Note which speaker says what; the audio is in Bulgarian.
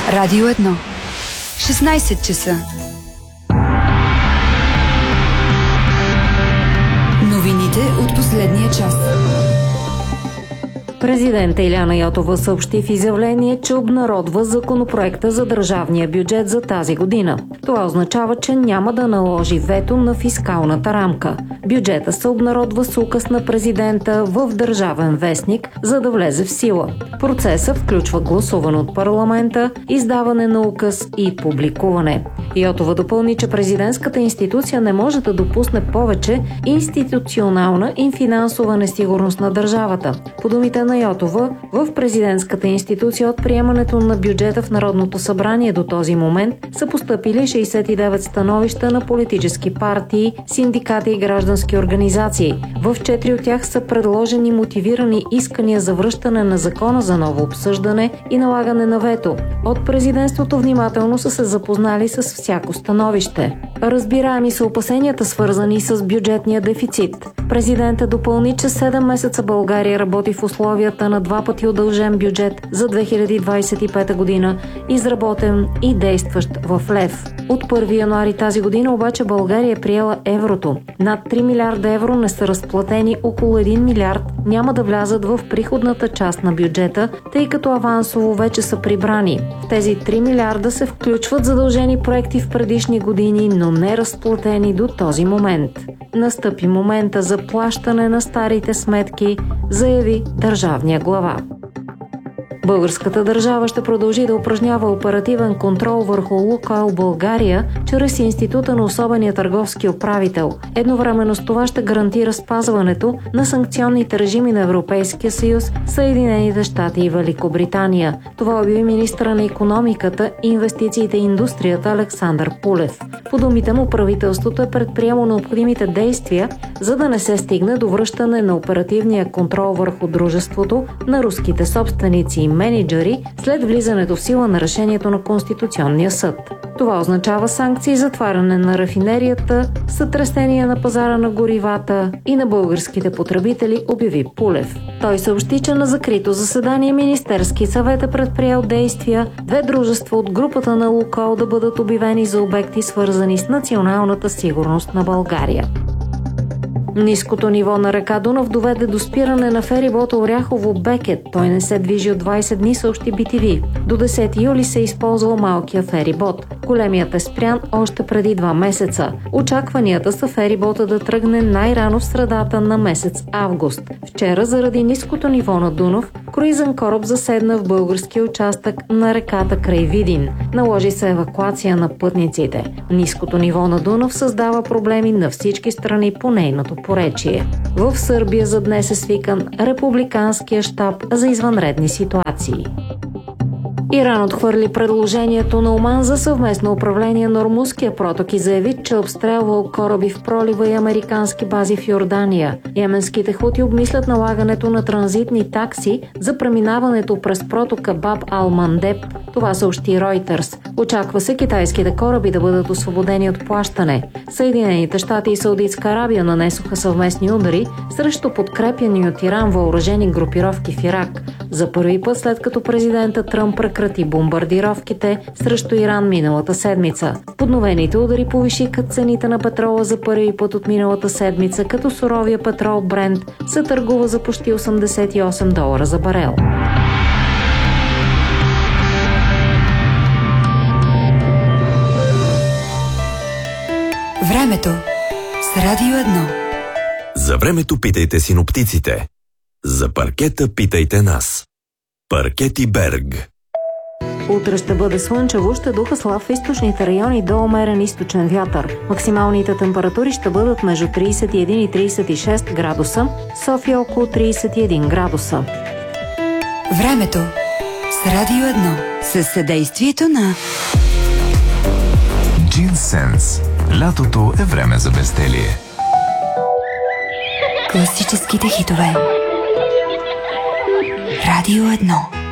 Speaker 1: Радио 1. 16 часа. Новините от последния час.
Speaker 2: Президент Илияна Йотова съобщи в изявление, че обнародва законопроекта за държавния бюджет за тази година. Това означава, че няма да наложи вето на фискалната рамка. Бюджета се обнародва с указ на президента в Държавен вестник, за да влезе в сила. Процесът включва гласуване от парламента, издаване на указ и публикуване. Йотова допълни, че президентската институция не може да допусне повече институционална и финансова несигурност на държавата. По думите на Йотова, в президентската институция от приемането на бюджета в Народното събрание до този момент са постъпили 69 становища на политически партии, синдикати и граждански организации. В 4 от тях са предложени мотивирани искания за връщане на закона за ново обсъждане и налагане на вето. От президентството внимателно са се запознали с всяко становище. Разбираеми са опасенията, свързани с бюджетния дефицит. Президентът допълни, че 7 месеца България работи в условията на 2 пъти удължен бюджет за 2025 година, изработен и действащ в лев. От 1 януари тази година обаче България е приела еврото. Над 3 милиарда евро не са разплатени, около 1 милиард няма да влязат в приходната част на бюджета, тъй като авансово вече са прибрани. В тези 3 милиарда се включват задължени проекти в предишни години, но не разплатени до този момент. Настъпи момента за плащане на старите сметки, заяви държавния глава. Българската държава ще продължи да упражнява оперативен контрол върху Лукойл България чрез Института на особения търговски управител. Едновременно с това ще гарантира спазването на санкционните режими на Европейския съюз, Съединените щати и Великобритания. Това обяви министъра на икономиката, инвестициите и индустрията Александър Пулев. По думите му, правителството е предприело необходимите действия, за да не се стигне до връщане на оперативния контрол върху дружеството на руските собственици и менеджери след влизането в сила на решението на Конституционния съд. Това означава санкции, затваряне на рафинерията, сътресение на пазара на горивата и на българските потребители, обяви Пулев. Той съобщи, че на закрито заседание Министерски съвет е предприел действия 2 дружества от групата на Лукойл да бъдат обявени за обекти, свързани с националната сигурност на България. Ниското ниво на река Дунав доведе до спиране на ферибота Оряхово-Бекет. Той не се движи от 20 дни, съобщи BTV. До 10 юли се използва малкия ферибот. Големият е спрян още преди 2 месеца. Очакванията са ферибота да тръгне най-рано в средата на месец август. Вчера, заради ниското ниво на Дунав, круизен кораб заседна в българския участък на реката край Видин. Наложи се евакуация на пътниците. Ниското ниво на Дунав създава проблеми на всички страни по нейното поречие. В Сърбия за днес е свикан Републиканския щаб за извънредни ситуации. Иран отхвърли предложението на Оман за съвместно управление на Ормузския проток и заяви, че обстрелвал кораби в пролива и американски бази в Йордания. Йеменските хути обмислят налагането на транзитни такси за преминаването през протока Баб Ал-Мандеб. Това съобщи Reuters. Очаква се китайските кораби да бъдат освободени от плащане. Съединените щати и Саудитска Арабия нанесоха съвместни удари срещу подкрепяни от Иран въоръжени групировки в Ирак. За първи път след като президента Тръмп прекрати бомбардировките срещу Иран миналата седмица. Подновените удари повишиха цените на петрола за първи път от миналата седмица, като суровия петрол Брент се търгува за почти $88 за барел.
Speaker 1: Времето с Радио 1.
Speaker 3: За времето питайте синоптиците. За паркета питайте нас. Паркети Берг.
Speaker 2: Утре ще бъде слънчево, ще духа слаб в източните райони до умерен източен вятър. Максималните температури ще бъдат между 31 и 36 градуса, София около 31 градуса.
Speaker 1: Времето с Радио 1 със съдействието на
Speaker 4: Джинсенс. Лятото е време за безделие.
Speaker 1: Класическите хитове. Радио 1.